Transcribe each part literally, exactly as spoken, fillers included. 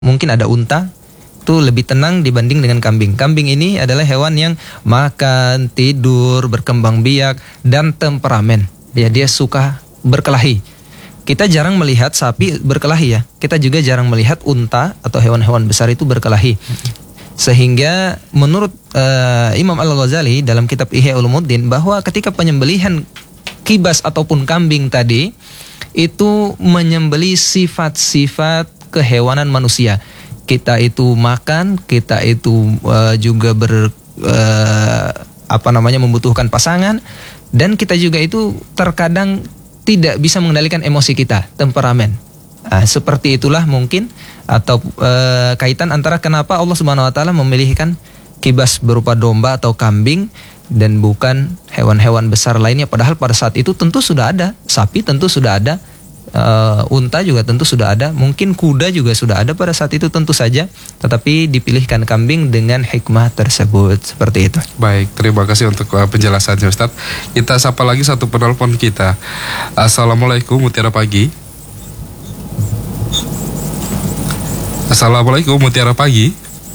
mungkin ada unta, itu lebih tenang dibanding dengan kambing. Kambing ini adalah hewan yang makan, tidur, berkembang biak, dan temperamen. Ya, dia suka berkelahi. Kita jarang melihat sapi berkelahi ya. Kita juga jarang melihat unta atau hewan-hewan besar itu berkelahi. Sehingga menurut uh, Imam Al-Ghazali dalam kitab Ihya Ulumuddin bahwa ketika penyembelihan kibas ataupun kambing tadi itu menyembeli sifat-sifat kehewanan manusia. Kita itu makan, kita itu uh, juga ber uh, apa namanya membutuhkan pasangan, dan kita juga itu terkadang tidak bisa mengendalikan emosi kita, temperamen. Nah, seperti itulah mungkin atau uh, kaitan antara kenapa Allah Subhanahu wa taala memilihkan kibas berupa domba atau kambing dan bukan hewan-hewan besar lainnya, padahal pada saat itu tentu sudah ada, sapi tentu sudah ada. Uh, unta juga tentu sudah ada, mungkin kuda juga sudah ada pada saat itu tentu saja, tetapi dipilihkan kambing dengan hikmah tersebut, seperti itu. Baik, terima kasih untuk uh, penjelasannya Ustadz. Kita sapa lagi satu penelpon kita. Assalamualaikum, Mutiara Pagi. Assalamualaikum, Mutiara Pagi.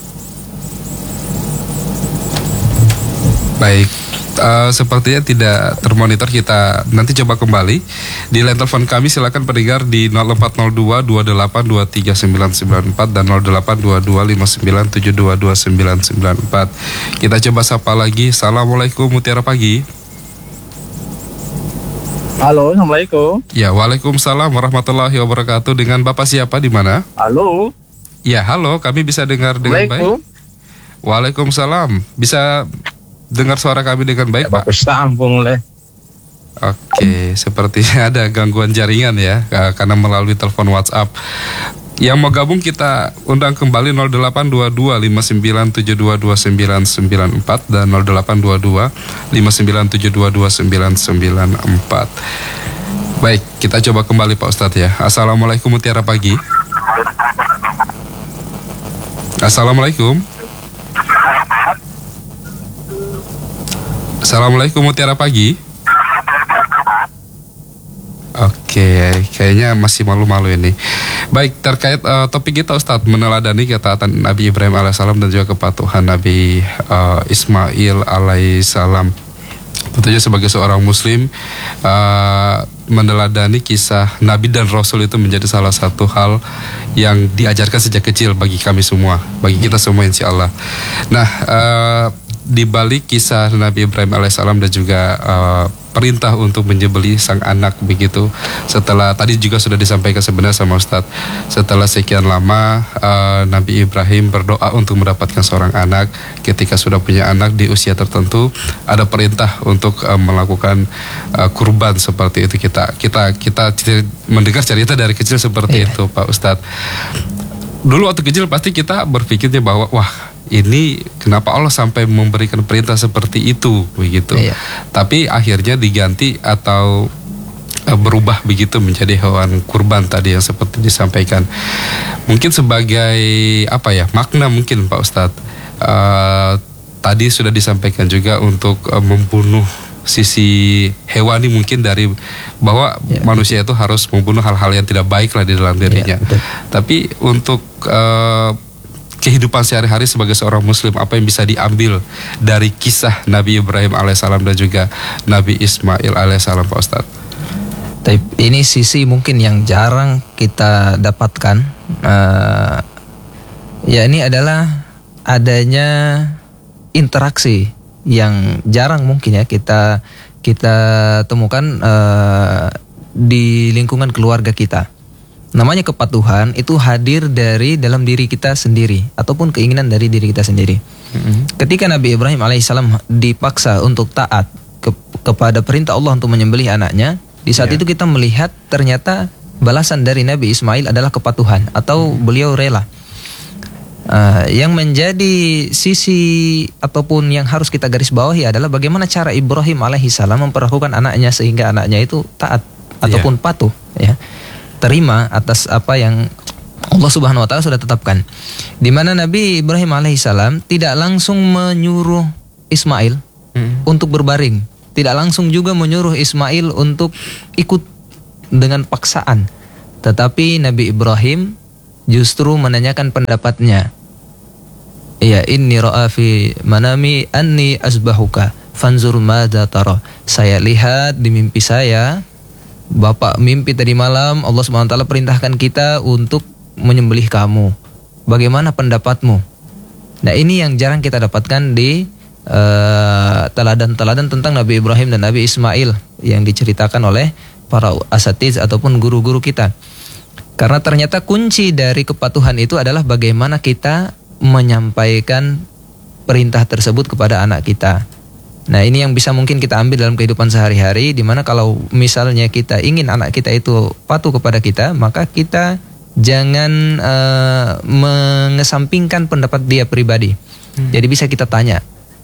Baik, uh, sepertinya tidak termonitor, kita nanti coba kembali. Di line telepon kami silakan pendengar di nol empat nol dua dua delapan dua tiga sembilan sembilan empat dan nol delapan dua dua lima sembilan tujuh dua dua sembilan sembilan empat. Kita coba sapa lagi. Assalamualaikum, Mutiara Pagi. Halo, Assalamualaikum. Ya, waalaikumsalam warahmatullahi wabarakatuh. Dengan Bapak siapa, di mana? Halo. Ya, halo, kami bisa dengar dengan baik. Waalaikumsalam. Bisa dengar suara kami dengan baik, ya, Pak? Bagus, sambung leh. Oke, sepertinya ada gangguan jaringan ya, karena melalui telepon WhatsApp. Yang mau gabung kita undang kembali nol delapan dua dua lima sembilan tujuh dua dua sembilan sembilan empat dan nol delapan dua dua lima sembilan tujuh dua dua sembilan sembilan empat. Baik, kita coba kembali Pak Ustadz ya. Assalamualaikum, Mutiara Pagi. Assalamualaikum. Assalamualaikum, Mutiara Pagi. Oke, kayaknya masih malu-malu ini. Baik, terkait uh, topik kita Ustadz, meneladani ketaatan Nabi Ibrahim alaihissalam dan juga kepatuhan Nabi uh, Ismail alaihissalam. Tentunya sebagai seorang muslim, uh, meneladani kisah Nabi dan Rasul itu menjadi salah satu hal yang diajarkan sejak kecil bagi kami semua, bagi kita semua insya Allah. Nah, uh, di balik kisah Nabi Ibrahim alaihissalam dan juga uh, perintah untuk menyembelih sang anak begitu, setelah tadi juga sudah disampaikan sebenarnya sama Ustadz, setelah sekian lama uh, Nabi Ibrahim berdoa untuk mendapatkan seorang anak. Ketika sudah punya anak di usia tertentu, ada perintah untuk uh, melakukan uh, kurban seperti itu. Kita kita kita mendengar cerita dari kecil seperti yeah. itu Pak Ustadz. Dulu waktu kecil pasti kita berpikirnya bahwa wah, ini kenapa Allah sampai memberikan perintah seperti itu begitu. Iya. Tapi akhirnya diganti atau uh, berubah begitu menjadi hewan kurban tadi yang seperti disampaikan. Mungkin sebagai apa ya, makna mungkin Pak Ustadz. Uh, tadi sudah disampaikan juga untuk uh, membunuh sisi hewani mungkin dari bahwa ya, manusia itu harus membunuh hal-hal yang tidak baik lah di dalam dirinya. Ya, tapi untuk uh, kehidupan sehari-hari sebagai seorang muslim, apa yang bisa diambil dari kisah Nabi Ibrahim alaihissalam dan juga Nabi Ismail alaihissalam Pak Ustadz? Ini sisi mungkin yang jarang kita dapatkan. Uh, ya ini adalah adanya interaksi yang jarang mungkin ya kita kita temukan uh, di lingkungan keluarga kita. Namanya kepatuhan itu hadir dari dalam diri kita sendiri ataupun keinginan dari diri kita sendiri. Mm-hmm. Ketika Nabi Ibrahim alaihissalam dipaksa untuk taat ke, kepada perintah Allah untuk menyembelih anaknya, di saat yeah. itu kita melihat ternyata balasan dari Nabi Ismail adalah kepatuhan atau mm-hmm. beliau rela. Uh, yang menjadi sisi ataupun yang harus kita garis bawahi adalah bagaimana cara Ibrahim alaihissalam memperlakukan anaknya sehingga anaknya itu taat ataupun yeah. patuh, ya, terima atas apa yang Allah Subhanahu wa taala sudah tetapkan. Di mana Nabi Ibrahim alaihissalam tidak langsung menyuruh Ismail hmm. untuk berbaring, tidak langsung juga menyuruh Ismail untuk ikut dengan paksaan, tetapi Nabi Ibrahim justru menanyakan pendapatnya. Ya, inni ra'a fi manami anni asbahuka fanzur madza tara. Saya lihat di mimpi saya, Bapak mimpi tadi malam Allah Subhanahu wa taala perintahkan kita untuk menyembelih kamu. Bagaimana pendapatmu? Nah, ini yang jarang kita dapatkan di uh, teladan-teladan tentang Nabi Ibrahim dan Nabi Ismail yang diceritakan oleh para asatiz ataupun guru-guru kita. Karena ternyata kunci dari kepatuhan itu adalah bagaimana kita menyampaikan perintah tersebut kepada anak kita. Nah, ini yang bisa mungkin kita ambil dalam kehidupan sehari-hari, di mana kalau misalnya kita ingin anak kita itu patuh kepada kita, maka kita jangan uh, mengesampingkan pendapat dia pribadi. Hmm. Jadi bisa kita tanya.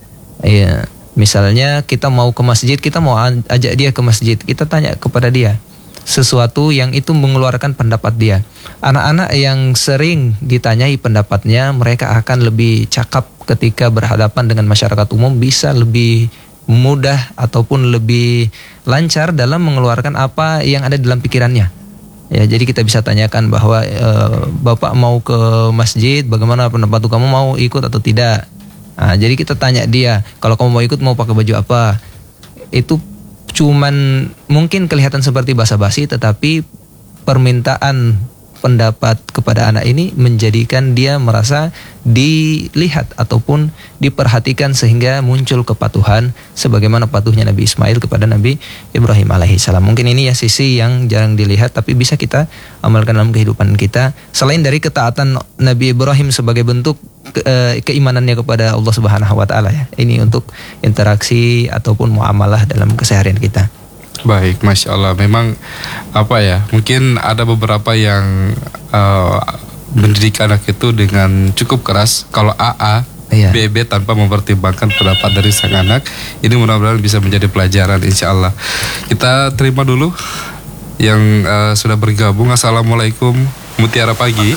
Ya, misalnya kita mau ke masjid, kita mau ajak dia ke masjid, kita tanya kepada dia sesuatu yang itu mengeluarkan pendapat dia. Anak-anak yang sering ditanyai pendapatnya, mereka akan lebih cakap ketika berhadapan dengan masyarakat umum, bisa lebih mudah ataupun lebih lancar dalam mengeluarkan apa yang ada dalam pikirannya. Ya, jadi kita bisa tanyakan bahwa e, Bapak mau ke masjid, bagaimana pendapat kamu, mau ikut atau tidak? Nah, jadi kita tanya dia, kalau kamu mau ikut mau pakai baju apa? Itu cuman mungkin kelihatan seperti basa-basi, tetapi permintaan pendapat kepada anak ini menjadikan dia merasa dilihat ataupun diperhatikan sehingga muncul kepatuhan sebagaimana patuhnya Nabi Ismail kepada Nabi Ibrahim alaihissalam. Mungkin ini ya sisi yang jarang dilihat tapi bisa kita amalkan dalam kehidupan kita. Selain dari ketaatan Nabi Ibrahim sebagai bentuk ke, e, keimanannya kepada Allah Subhanahu wa taala ya. Ini untuk interaksi ataupun muamalah dalam keseharian kita. Baik, Masya Allah. Memang apa ya, mungkin ada beberapa yang uh, mendidik anak itu dengan cukup keras. Kalau A A, iya. B B tanpa mempertimbangkan pendapat dari sang anak. Ini mudah-mudahan bisa menjadi pelajaran, insya Allah. kita terima dulu yang uh, sudah bergabung. Assalamualaikum, Mutiara Pagi.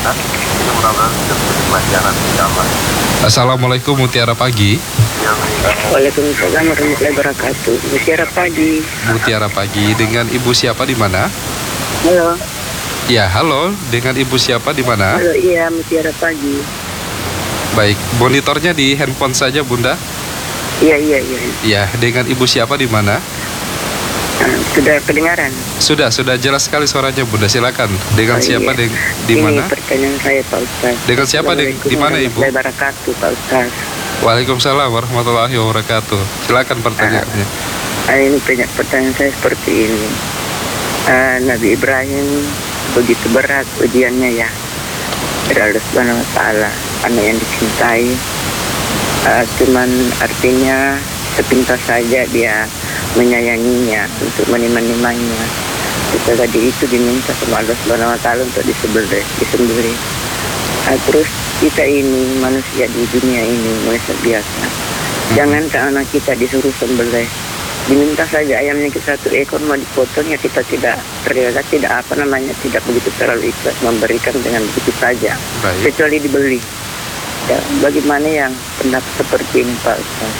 Assalamualaikum, Mutiara Pagi. Waalaikumsalam warahmatullahi wabarakatuh. Mutiara Pagi. Mutiara Pagi, dengan ibu siapa di mana? Halo. Ya, halo. Dengan ibu siapa di mana? Halo, iya, Mutiara Pagi. Baik, monitornya di handphone saja, Bunda. Iya, iya, iya. Ya, dengan ibu siapa di mana? Uh, sudah kedengaran? Sudah, sudah jelas sekali suaranya, Bunda. Silakan. Dengan oh, siapa iya. di, di mana? Ini pertanyaan saya, Pak Ustaz. Dengan siapa di, di mana, Ibu? Waalaikumsalam warahmatullahi wabarakatuh, Pak Ustaz. Waalaikumsalam warahmatullahi wabarakatuh. Silakan pertanyaannya. Uh, ini pertanyaan saya seperti ini. Uh, Nabi Ibrahim begitu berat ujiannya ya dari Allah Subhanahu wa taala, anak yang dicintai. Uh, cuman artinya sepintas saja dia menyayanginya untuk menemani-nemaninya. Setelah di itu diminta sama Allah Subhanahu wa taala untuk disembelih, disembelih. Nah, terus kita ini manusia di dunia ini manusia biasa. Jangan ke anak kita disuruh sembelih, diminta saja ayamnya kita satu ekor mau dipotong ya kita tidak terlihat tidak apa namanya tidak begitu terlalu ikhlas memberikan dengan begitu saja. Baik. Kecuali dibeli. Ya, bagaimana yang pendapat seperti ini Pak Ustaz?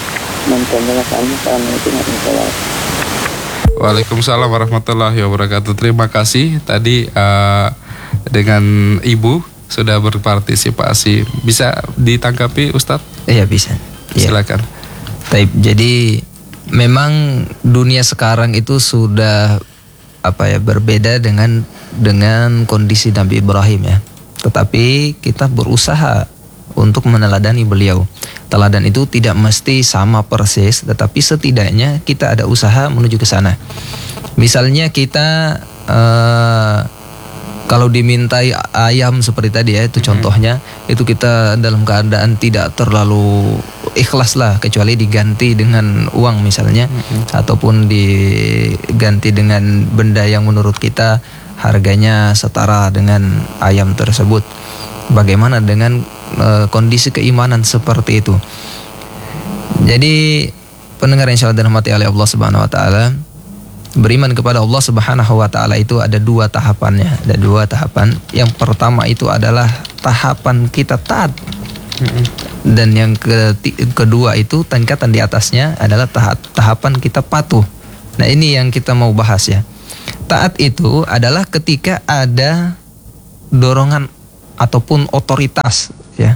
Waalaikumsalam warahmatullahi wabarakatuh. Terima kasih tadi uh, dengan Ibu sudah berpartisipasi. Bisa ditanggapi Ustadz? Iya bisa. Silakan. Taib. Jadi memang dunia sekarang itu sudah apa ya berbeda dengan dengan kondisi Nabi Ibrahim ya. Tetapi kita berusaha untuk meneladani beliau. Teladan itu tidak mesti sama persis, tetapi setidaknya kita ada usaha menuju ke sana. Misalnya kita uh, kalau dimintai ayam seperti tadi ya, itu contohnya, itu kita dalam keadaan tidak terlalu ikhlas lah, kecuali diganti dengan uang misalnya, mm-hmm. ataupun diganti dengan benda yang menurut kita harganya setara dengan ayam tersebut. Bagaimana dengan uh, kondisi keimanan seperti itu? Jadi pendengar yang insyaallah dirahmati oleh Allah Subhanahu wa taala, beriman kepada Allah Subhanahu wa taala itu ada dua tahapannya, ada dua tahapan. Yang pertama itu adalah tahapan kita taat. Dan yang kedua itu tingkatan di atasnya adalah tahap tahapan kita patuh. Nah, ini yang kita mau bahas ya. Taat itu adalah ketika ada dorongan ataupun otoritas, ya.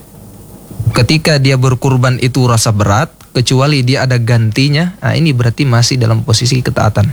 Ketika dia berkurban itu rasa berat, kecuali dia ada gantinya, nah ini berarti masih dalam posisi ketaatan.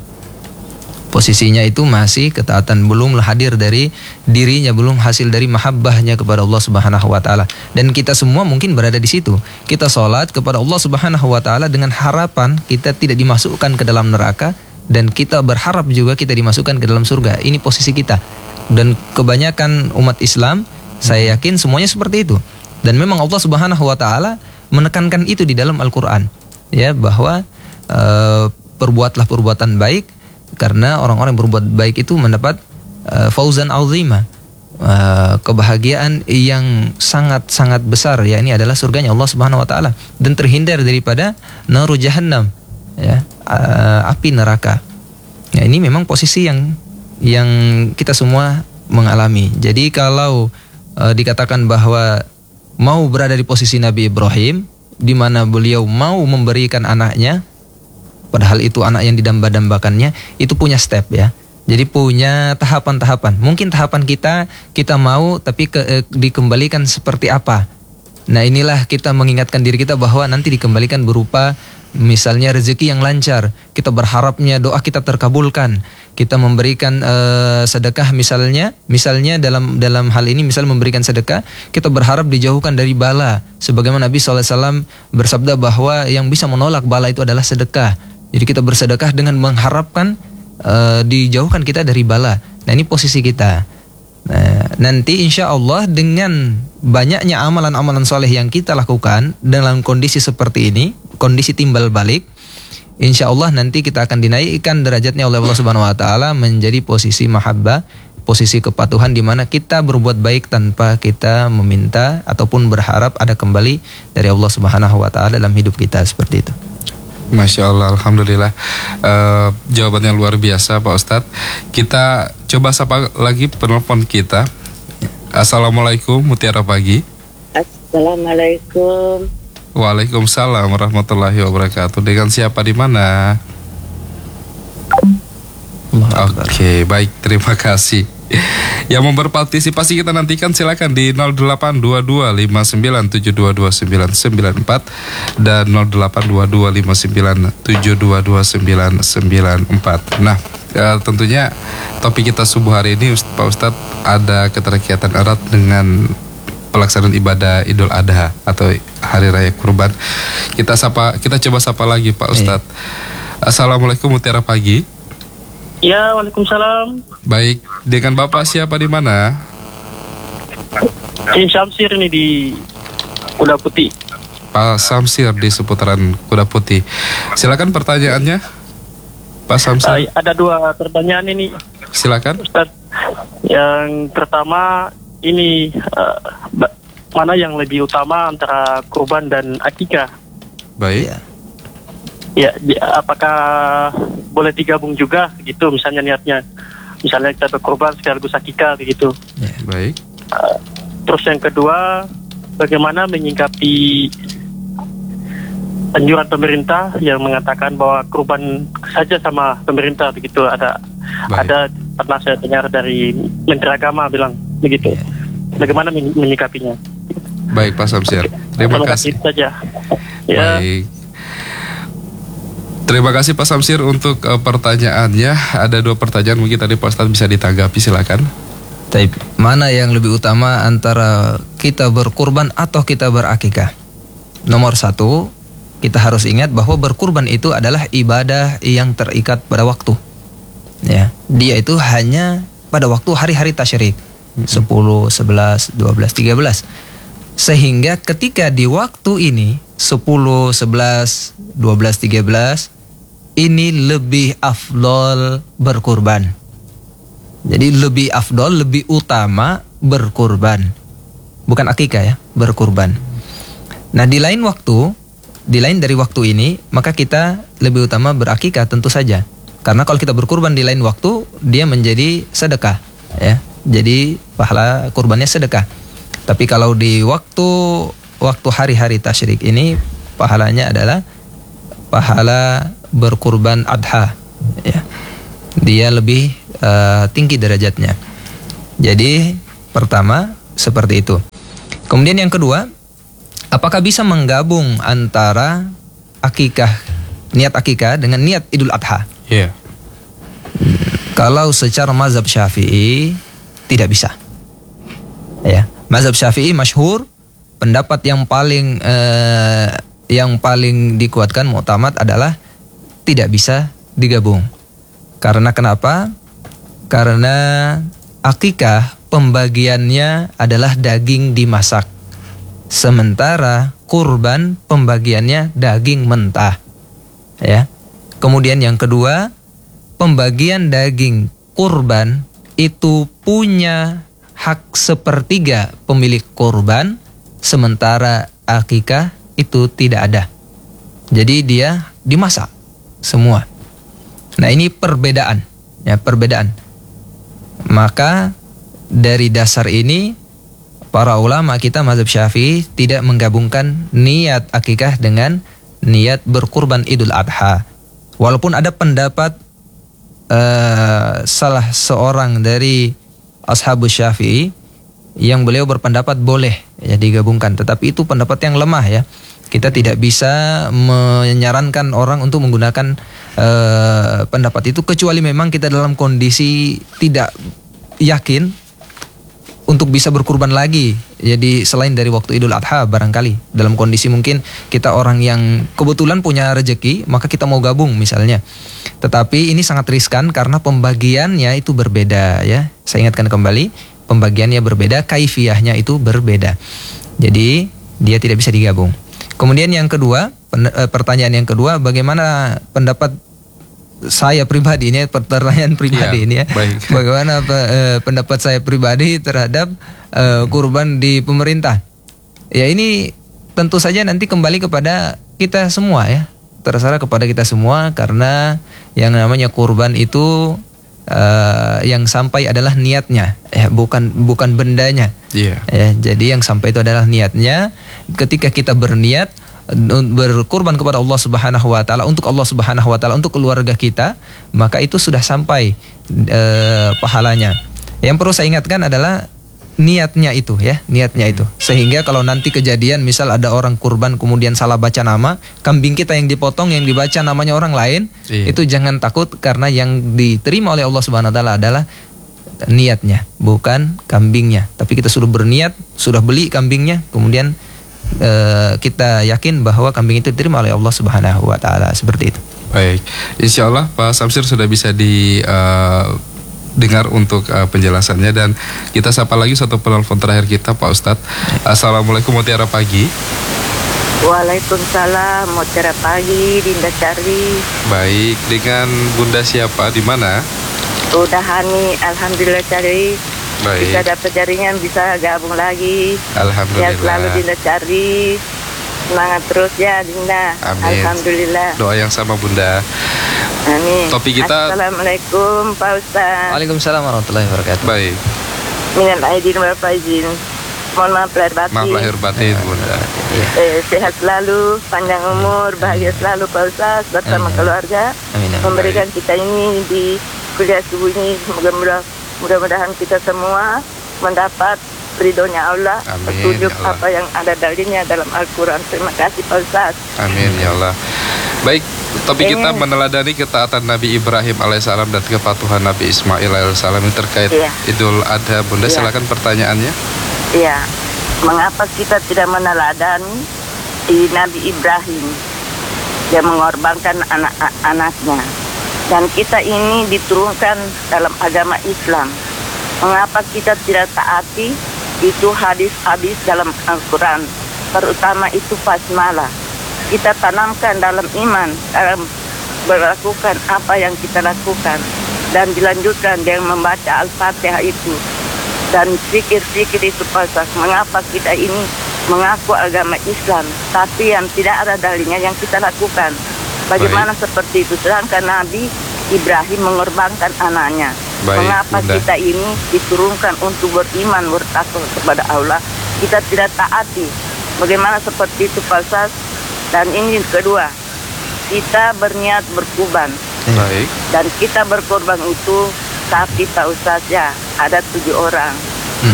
Posisinya itu masih ketaatan, belum hadir dari dirinya, belum hasil dari mahabbahnya kepada Allah Subhanahu wa taala. Dan kita semua mungkin berada di situ. Kita sholat kepada Allah Subhanahu wa taala dengan harapan kita tidak dimasukkan ke dalam neraka, dan kita berharap juga kita dimasukkan ke dalam surga. Ini posisi kita. Dan kebanyakan umat Islam, saya yakin semuanya seperti itu. Dan memang Allah Subhanahu wa taala menekankan itu di dalam Al-Qur'an, ya, bahwa e, perbuatlah perbuatan baik, karena orang-orang yang berbuat baik itu mendapat e, fauzan azima, e, kebahagiaan yang sangat-sangat besar, ya, ini adalah surganya Allah Subhanahu wa taala, dan terhindar daripada naru jahannam, ya, e, api neraka. Ya, ini memang posisi yang yang kita semua mengalami. Jadi kalau e, dikatakan bahwa mau berada di posisi Nabi Ibrahim, di mana beliau mau memberikan anaknya, padahal itu anak yang didamba-dambakannya, itu punya step, ya. Jadi punya tahapan-tahapan. Mungkin tahapan kita, kita mau tapi ke, eh, dikembalikan seperti apa. Nah, inilah kita mengingatkan diri kita bahwa nanti dikembalikan berupa misalnya rezeki yang lancar. Kita berharapnya doa kita terkabulkan. Kita memberikan uh, sedekah misalnya, misalnya dalam dalam hal ini misal memberikan sedekah, kita berharap dijauhkan dari bala. Sebagaimana Nabi shallallahu alaihi wasallam bersabda bahwa yang bisa menolak bala itu adalah sedekah. Jadi kita bersedekah dengan mengharapkan uh, dijauhkan kita dari bala. Nah, ini posisi kita. Nah, nanti insya Allah dengan banyaknya amalan-amalan soleh yang kita lakukan dalam kondisi seperti ini, kondisi timbal balik, insya Allah nanti kita akan dinaikkan derajatnya oleh Allah Subhanahu wa taala menjadi posisi mahabbah, posisi kepatuhan, di mana kita berbuat baik tanpa kita meminta ataupun berharap ada kembali dari Allah Subhanahu wa taala dalam hidup kita, seperti itu. Masya Allah, Alhamdulillah. uh, Jawabannya luar biasa Pak Ustadz. Kita coba sapa lagi penelpon kita. Assalamualaikum, Mutiara Pagi. Assalamualaikum. Waalaikumsalam warahmatullahi wabarakatuh. Dengan siapa, di mana? Oke, okay, baik, terima kasih. Yang mau berpartisipasi kita nantikan silakan di nol delapan dua dua lima sembilan tujuh dua dua sembilan sembilan empat dan nol delapan dua dua lima sembilan tujuh dua dua sembilan sembilan empat. Nah, ya, tentunya topik kita subuh hari ini Pak Ustadz ada keterkaitan erat dengan pelaksanaan ibadah Idul Adha atau Hari Raya Kurban. Kita sapa, kita coba sapa lagi Pak Ustadz. Hey. Assalamualaikum, Mutiara Pagi. Ya, waalaikumsalam. Baik, dengan Bapak siapa, di mana? Ini Syamsir ini di Kuda Putih. Pak Samsir di seputaran Kuda Putih. Silakan pertanyaannya, Pak Samsir. Uh, ada dua pertanyaan ini. Silakan. Ustaz, yang pertama ini uh, mana yang lebih utama antara kurban dan akikah? Baik. Ya. Ya, di, apakah boleh digabung juga gitu, misalnya niatnya, misalnya kita berkorban sekaligus akikah begitu. Ya. Baik. Uh, terus yang kedua, bagaimana menyingkapi anjuran pemerintah yang mengatakan bahwa kurban saja sama pemerintah begitu? Ada Baik. ada pernah saya dengar dari Menteri Agama bilang begitu. Ya. Bagaimana menyikapinya? Baik, Pak Samsir. Terima kasih. Saja. Ya. Baik. Terima kasih Pak Samsir untuk uh, pertanyaannya. Ada dua pertanyaan, mungkin tadi Pak Ustadz bisa ditanggapi, silakan. Taib, mana yang lebih utama antara kita berkurban atau kita berakikah? Nomor satu, kita harus ingat bahwa berkurban itu adalah ibadah yang terikat pada waktu. Ya, dia itu hanya pada waktu hari-hari tasyrik, sepuluh, sebelas, dua belas, tiga belas. Sehingga ketika di waktu ini sepuluh, sebelas, dua belas, tiga belas ini lebih afdol berkurban. Jadi lebih afdol, lebih utama berkurban. Bukan akikah ya, berkurban. Nah, di lain waktu, di lain dari waktu ini, maka kita lebih utama berakikah tentu saja. Karena kalau kita berkurban di lain waktu, dia menjadi sedekah, ya. Jadi pahala kurbannya sedekah. Tapi kalau di waktu waktu hari-hari tasyrik ini, pahalanya adalah pahala berkurban adha, ya. Dia lebih uh, tinggi derajatnya. Jadi Pertama, seperti itu. Kemudian yang kedua, apakah bisa menggabung antara akikah, niat akikah dengan niat Idul Adha? Iya. Kalau secara mazhab Syafi'i tidak bisa. Ya, mazhab Syafi'i masyhur, pendapat yang paling eh, yang paling dikuatkan mu'tamad adalah tidak bisa digabung. Karena kenapa? Karena akikah pembagiannya adalah daging dimasak. Sementara kurban pembagiannya daging mentah. Ya. Kemudian yang kedua, pembagian daging kurban itu punya hak sepertiga pemilik kurban, sementara akikah itu tidak ada. Jadi dia dimasak semua. Nah, ini perbedaan, ya, perbedaan. Maka dari dasar ini para ulama kita mazhab Syafi'i tidak menggabungkan niat akikah dengan niat berkurban Idul Adha. Walaupun ada pendapat uh, salah seorang dari ashabus Syafi'i yang beliau berpendapat boleh ya digabungkan, tetapi itu pendapat yang lemah ya. Kita tidak bisa menyarankan orang untuk menggunakan uh, pendapat itu kecuali memang kita dalam kondisi tidak yakin untuk bisa berkurban lagi. Jadi selain dari waktu Idul Adha barangkali dalam kondisi mungkin kita orang yang kebetulan punya rezeki, maka kita mau gabung misalnya. Tetapi ini sangat riskan karena pembagiannya itu berbeda ya. Saya ingatkan kembali, pembagiannya berbeda, kaifiyahnya itu berbeda. Jadi dia tidak bisa digabung. Kemudian yang kedua, pertanyaan yang kedua, bagaimana pendapat saya pribadi ini, pertanyaan pribadi ya, ini ya. Baik. Bagaimana uh, pendapat saya pribadi terhadap uh, kurban di pemerintah? Ya ini tentu saja nanti kembali kepada kita semua ya. Terserah kepada kita semua karena yang namanya kurban itu uh, yang sampai adalah niatnya, ya bukan bukan bendanya. Iya. Ya, jadi yang sampai itu adalah niatnya. Ketika kita berniat berkurban kepada Allah Subhanahu wa taala, untuk Allah Subhanahu wa taala, untuk keluarga kita, maka itu sudah sampai e, pahalanya. Yang perlu saya ingatkan adalah niatnya itu ya, niatnya itu. Sehingga kalau nanti kejadian misal ada orang kurban kemudian salah baca nama, kambing kita yang dipotong yang dibaca namanya orang lain, iya. Itu jangan takut karena yang diterima oleh Allah Subhanahu wa taala adalah niatnya, bukan kambingnya. Tapi kita sudah berniat, sudah beli kambingnya, kemudian Uh, kita yakin bahwa kambing itu diterima oleh Allah Subhanahu wa taala, seperti itu. Baik, insya Allah Pak Samsir sudah bisa di uh, dengar untuk uh, penjelasannya, dan kita sapa lagi satu penelpon terakhir kita, Pak Ustadz. Assalamualaikum, mutiara pagi. Waalaikumsalam, mutiara pagi, Dinda Cari. Baik, dengan Bunda siapa, di mana? Udah Hani, alhamdulillah Cari. Baik. Bisa dapat jaringan, bisa gabung lagi. Alhamdulillah. Ya selalu Dinda Cari. Semangat terus ya Dinda. Amin. Alhamdulillah. Doa yang sama Bunda. Amin. Topik kita. Assalamualaikum Pak Ustaz. Waalaikumsalam warahmatullahi wabarakatuh. Baik. Minal aidin wal faizin. Mohon maaf lahir batin. Maaf lahir batin Bunda. Eh, sehat selalu, panjang umur, bahagia selalu Pak Ustaz bersama Amin. keluarga. Amin. Memberikan kita ini di kuliah subuh ini, semoga mudah-mudahan kita semua mendapat ridhonya Allah, Amin, petunjuk ya Allah. apa yang ada dalilnya dalam Al-Quran. Terima kasih Pak Ustaz. Amin ya Allah. Baik, topik kita Amin. meneladani ketaatan Nabi Ibrahim alaihissalam dan kepatuhan Nabi Ismail alaihissalam yang terkait Iya. Idul Adha. Bunda, Iya. silakan pertanyaannya. Iya, mengapa kita tidak meneladani di Nabi Ibrahim yang mengorbankan anak-anaknya? Dan kita ini diturunkan dalam agama Islam. Mengapa kita tidak taati itu hadis-hadis dalam Al-Quran, terutama itu basmalah. Kita tanamkan dalam iman, dalam melakukan apa yang kita lakukan, dan dilanjutkan dengan membaca Al-Fatihah itu dan zikir-zikir itu pasal. Mengapa kita ini mengaku agama Islam tapi yang tidak ada dalilnya yang kita lakukan? Bagaimana Baik. seperti itu? Sedangkan Nabi Ibrahim mengorbankan anaknya. Baik, Mengapa Bunda. kita ini diturunkan untuk beriman, bertakwa kepada Allah, kita tidak taati? Bagaimana seperti itu Pak Ustaz? Dan ini kedua, kita berniat berkurban. Baik. Dan kita berkorban itu sapi Pak Ustaz ya, ada tujuh orang. Hmm.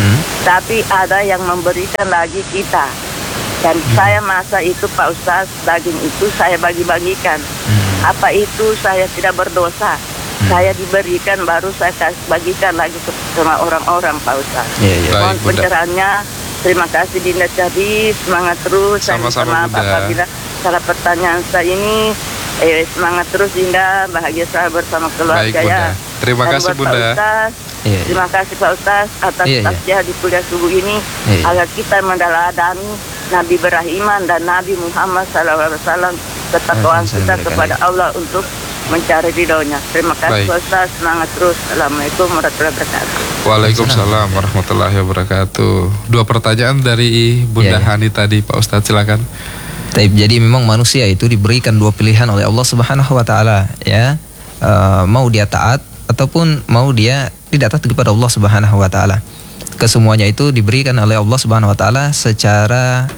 tapi ada yang memberikan lagi kita. Dan Hmm. saya masa itu Pak Ustaz, daging itu saya bagi-bagikan. Hmm. Apa itu saya tidak berdosa? Hmm. Saya diberikan baru saya kasih bagikan lagi ke sama orang-orang Pak Ustaz. Iya, iya. Baik, Mohon Bunda. pencerahannya. Terima kasih Dinda Cadi, semangat terus. Saya minta Sama-sama, maaf Bunda. apabila salah pertanyaan saya ini. Eh, semangat terus Dinda, bahagia selalu bersama keluarga Baik, Bunda. ya. Terima Dan kasih, buat Bunda. Pak Ustaz, Iya, iya. terima kasih Pak Ustaz atas Iya, iya. tausiah di kuliah subuh ini, Iya, iya. agar kita meneladani Nabi Ibrahim dan Nabi Muhammad sallallahu alaihi wasallam ketakwaan Waalaikumsalam kita warahmatullahi kepada Allah untuk mencari ridhonya. Terima kasih Baik. Pak Ustaz, semangat terus. Assalamualaikum warahmatullahi wabarakatuh. Waalaikumsalam warahmatullahi wabarakatuh. Dua pertanyaan dari Bunda Iya, iya. Hani tadi, Pak Ustadz, silakan. Taib, jadi memang manusia itu diberikan dua pilihan oleh Allah Subhanahu wa taala, ya. Eh, mau dia taat ataupun mau dia tidak taat kepada Allah Subhanahu wa taala. Kesemuanya itu diberikan oleh Allah Subhanahu wa taala secara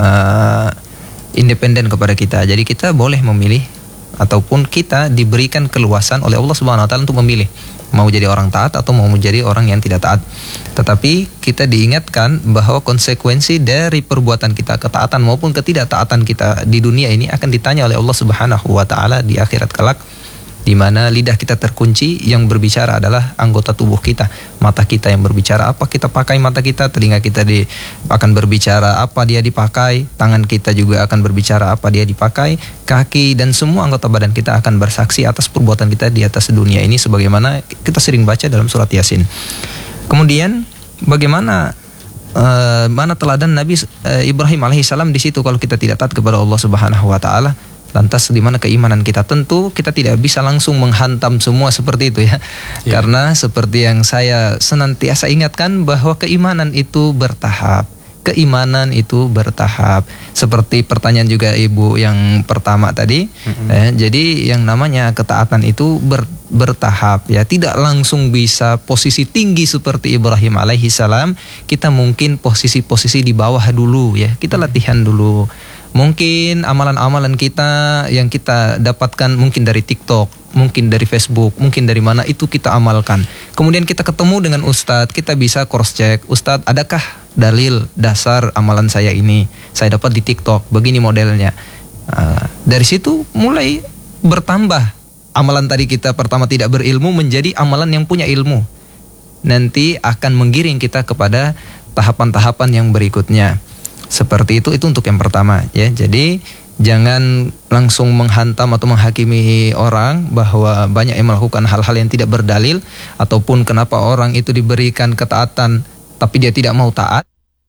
eh, independen kepada kita. Jadi kita boleh memilih ataupun kita diberikan keluasan oleh Allah Subhanahu wa taala untuk memilih mau jadi orang taat atau mau menjadi orang yang tidak taat. Tetapi kita diingatkan bahwa konsekuensi dari perbuatan kita, ketaatan maupun ketidaktaatan kita di dunia ini akan ditanya oleh Allah Subhanahu wa taala di akhirat kelak, di mana lidah kita terkunci, yang berbicara adalah anggota tubuh kita. Mata kita yang berbicara, apa kita pakai mata kita, telinga kita di, akan berbicara apa dia dipakai, tangan kita juga akan berbicara apa dia dipakai, kaki dan semua anggota badan kita akan bersaksi atas perbuatan kita di atas dunia ini, sebagaimana kita sering baca dalam surat Yasin. Kemudian bagaimana uh, mana teladan Nabi uh, Ibrahim alaihissalam di situ kalau kita tidak taat kepada Allah Subhanahu wa taala? Lantas di mana keimanan kita? Tentu kita tidak bisa langsung menghantam semua seperti itu ya. Ya. Karena seperti yang saya senantiasa ingatkan bahwa keimanan itu bertahap. Keimanan itu bertahap. Seperti pertanyaan juga Ibu yang pertama tadi. Mm-hmm. eh, jadi yang namanya ketaatan itu ber, bertahap ya. Tidak langsung bisa posisi tinggi seperti Ibrahim alaihi salam. Kita mungkin posisi-posisi di bawah dulu ya. Kita latihan dulu. Mungkin amalan-amalan kita yang kita dapatkan mungkin dari TikTok, mungkin dari Facebook, mungkin dari mana, itu kita amalkan. Kemudian kita ketemu dengan Ustadz, kita bisa cross check, Ustadz adakah dalil dasar amalan saya ini? Saya dapat di TikTok, begini modelnya. Uh, dari situ mulai bertambah. Amalan tadi kita pertama tidak berilmu menjadi amalan yang punya ilmu. Nanti akan menggiring kita kepada tahapan-tahapan yang berikutnya. Seperti itu, itu untuk yang pertama ya. Jadi jangan langsung menghantam atau menghakimi orang bahwa banyak yang melakukan hal-hal yang tidak berdalil, ataupun kenapa orang itu diberikan ketaatan tapi dia tidak mau taat.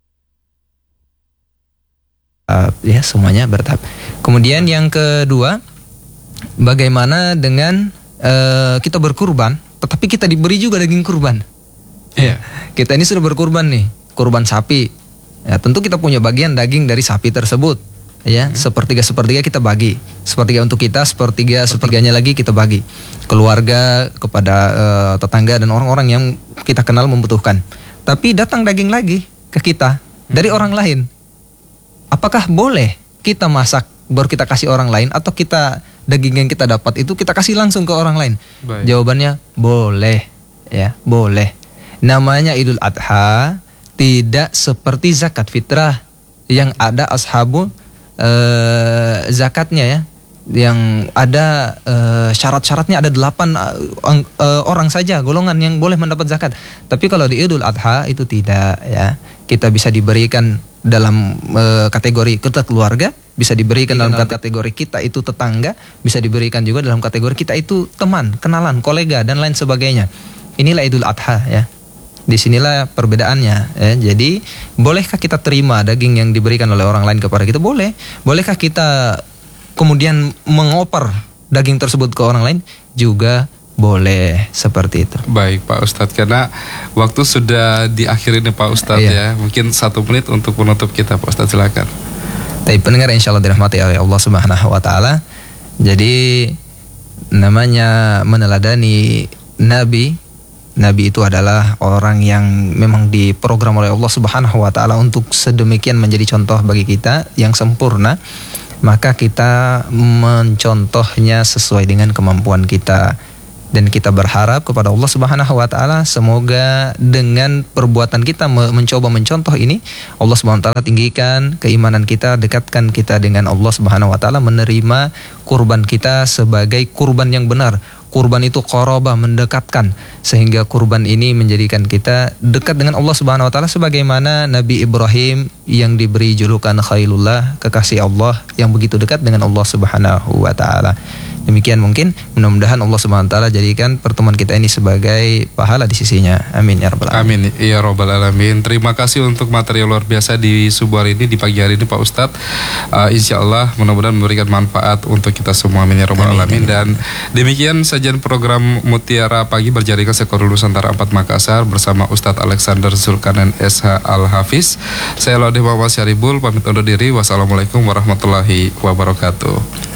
Uh, ya semuanya bertahap. Kemudian yang kedua, bagaimana dengan uh, kita berkurban tetapi kita diberi juga daging kurban. Iya. Kita ini sudah berkurban nih, kurban sapi. Ya, tentu kita punya bagian daging dari sapi tersebut. Ya, hmm. sepertiga sepertiga kita bagi, sepertiga untuk kita, sepertiga sepertiganya lagi kita bagi keluarga, kepada uh, tetangga dan orang-orang yang kita kenal membutuhkan. Tapi datang daging lagi ke kita dari orang lain. Apakah boleh kita masak baru kita kasih orang lain, atau kita daging yang kita dapat itu kita kasih langsung ke orang lain? Baik. Jawabannya boleh, ya boleh. Namanya Idul Adha. Tidak seperti zakat fitrah yang ada ashabu eh, zakatnya ya, yang ada eh, syarat-syaratnya, ada delapan eh, eh, orang saja golongan yang boleh mendapat zakat. Tapi kalau di Idul Adha itu tidak ya. Kita bisa diberikan dalam eh, kategori kita keluarga, bisa diberikan dalam kategori kita itu tetangga, bisa diberikan juga dalam kategori kita itu teman, kenalan, kolega dan lain sebagainya. Inilah Idul Adha ya. Disinilah perbedaannya ya. Jadi bolehkah kita terima daging yang diberikan oleh orang lain kepada kita? Boleh. Bolehkah kita kemudian mengoper daging tersebut ke orang lain? Juga boleh, seperti itu. Baik Pak Ustadz, karena waktu sudah diakhiri nih Pak Ustadz Iya. ya. Mungkin satu menit untuk menutup kita Pak Ustadz, silakan. Tapi pendengar insya Allah dirahmati oleh Allah Subhanahu wa taala. Jadi namanya meneladani Nabi. Nabi itu adalah orang yang memang diprogram oleh Allah Subhanahu wa taala untuk sedemikian menjadi contoh bagi kita yang sempurna. Maka kita mencontohnya sesuai dengan kemampuan kita. Dan kita berharap kepada Allah Subhanahu wa taala semoga dengan perbuatan kita me- mencoba mencontoh ini, Allah Subhanahu wa taala tinggikan keimanan kita, dekatkan kita dengan Allah Subhanahu wa taala, menerima kurban kita sebagai kurban yang benar. Kurban itu qarabah, mendekatkan, sehingga kurban ini menjadikan kita dekat dengan Allah Subhanahu wa taala sebagaimana Nabi Ibrahim yang diberi julukan Khalilullah, kekasih Allah yang begitu dekat dengan Allah Subhanahu wa taala. Demikian mungkin, mudah-mudahan Allah Subhanahu wa taala jadikan pertemuan kita ini sebagai pahala di sisinya. Amin ya rabbal alamin. Amin ya rabbal alamin. Terima kasih untuk materi luar biasa di subuh hari ini, di pagi hari ini Pak Ustadz. Uh, insya Allah mudah-mudahan memberikan manfaat untuk kita semua. Amin ya rabbal alamin. Dan demikian sajian program Mutiara Pagi berjaringan Sekolah Nusantara empat Makassar bersama Ustadz Alexander Zulkarnain S H Al-Hafiz. Saya Laude Muhammad Syaribul pamit undur diri. Wassalamualaikum warahmatullahi wabarakatuh.